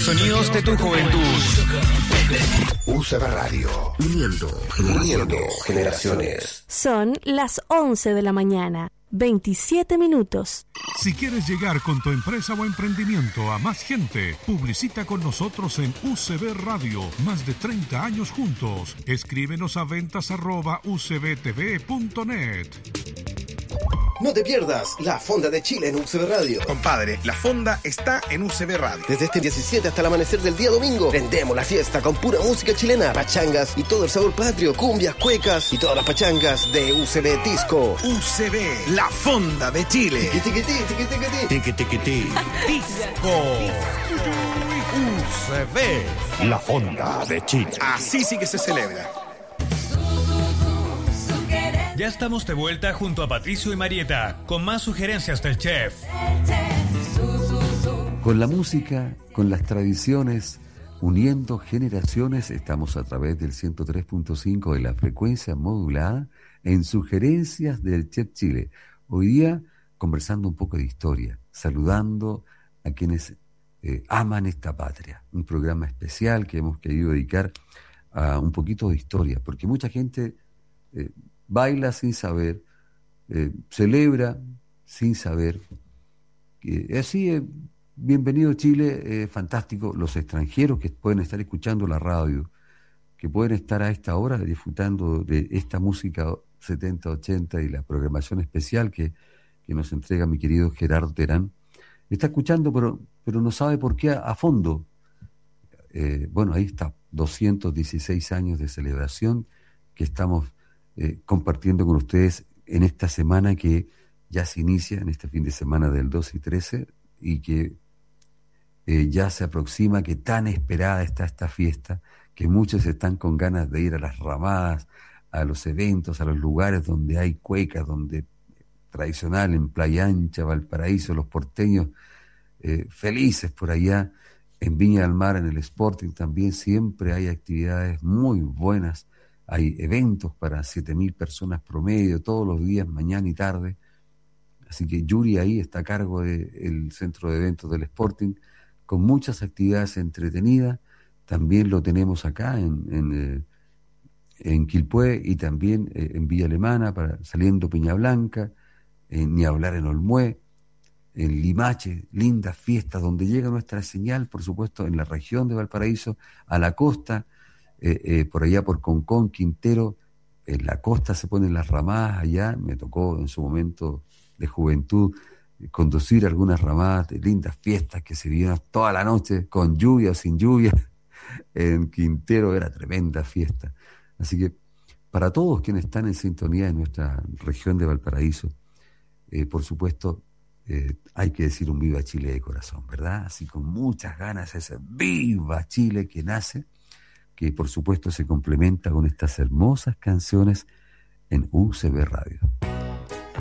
Sonidos de tu juventud. UCB Radio. Uniendo generaciones. Son las 11 de la mañana, 27 minutos. Si quieres llegar con tu empresa o emprendimiento a más gente, publicita con nosotros en UCB Radio. Más de 30 años juntos. Escríbenos a ventas@ucbtv.net. No te pierdas la Fonda de Chile en UCB Radio. Compadre, la fonda está en UCB Radio. Desde este 17 hasta el amanecer del día domingo, prendemos la fiesta con pura música chilena, pachangas y todo el sabor patrio, cumbias, cuecas y todas las pachangas de UCB Disco. UCB, la fonda de Chile. Tiqui-tiqui-ti. Disco. UCB, la fonda de Chile. Así sí que se celebra. Ya estamos de vuelta junto a Patricio y Marieta con más sugerencias del chef. Con la música, con las tradiciones, uniendo generaciones, estamos a través del 103.5 de la frecuencia modulada en Sugerencias del Chef Chile. Hoy día conversando un poco de historia, saludando a quienes aman esta patria. Un programa especial que hemos querido dedicar a un poquito de historia, porque mucha gente baila sin saber, celebra sin saber. Así, bienvenido Chile, fantástico. Los extranjeros que pueden estar escuchando la radio, que pueden estar a esta hora disfrutando de esta música 70-80 y la programación especial que nos entrega mi querido Gerardo Terán. Está escuchando, pero no sabe por qué a fondo. Bueno, ahí está, 216 años de celebración que estamos compartiendo con ustedes en esta semana que ya se inicia, en este fin de semana del 12 y 13, y que ya se aproxima, que tan esperada está esta fiesta, que muchos están con ganas de ir a las ramadas, a los eventos, a los lugares donde hay cuecas, donde tradicional, en Playa Ancha, Valparaíso, los porteños felices por allá, en Viña del Mar, en el Sporting también siempre hay actividades muy buenas. Hay eventos para 7.000 personas promedio, todos los días, mañana y tarde. Así que Yuri ahí está a cargo del centro de eventos del Sporting, con muchas actividades entretenidas. También lo tenemos acá en Quilpué y también en Villa Alemana, saliendo Peña Blanca, ni hablar en Olmué, en Limache, lindas fiestas donde llega nuestra señal, por supuesto, en la región de Valparaíso, a la costa, por allá por Concón, Quintero, en la costa se ponen las ramadas allá. Me tocó en su momento de juventud conducir algunas ramadas de lindas fiestas que se vivieron toda la noche, con lluvia o sin lluvia. En Quintero era tremenda fiesta. Así que para todos quienes están en sintonía en nuestra región de Valparaíso, por supuesto, hay que decir un viva Chile de corazón, ¿verdad? Así con muchas ganas, ese viva Chile que nace, que por supuesto se complementa con estas hermosas canciones en UCB Radio.